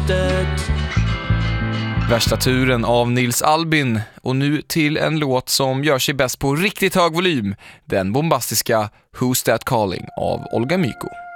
bröstet. Värsta turen av Nils Albin, och nu till en låt som gör sig bäst på riktigt hög volym, den bombastiska Who's That Calling av Olga Myko.